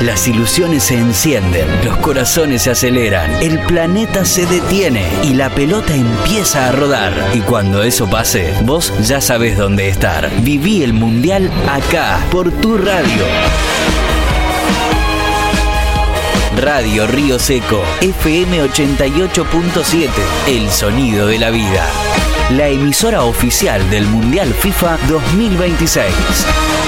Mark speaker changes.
Speaker 1: Las ilusiones se encienden, los corazones se aceleran, el planeta se detiene y la pelota empieza a rodar. Y cuando eso pase, vos ya sabés dónde estar. Viví el Mundial acá, por tu radio. Radio Río Seco, FM 88.7, el sonido de la vida. La emisora oficial del Mundial FIFA 2026.